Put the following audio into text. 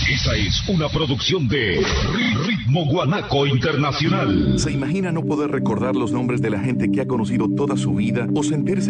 Esta es una producción de Ritmo Guanaco Internacional. ¿Se imagina no poder recordar los nombres de la gente que ha conocido toda su vida o sentirse